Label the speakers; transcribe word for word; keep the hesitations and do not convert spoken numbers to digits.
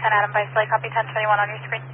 Speaker 1: ten Adam Vice Lake, copy ten twenty-one on your screen.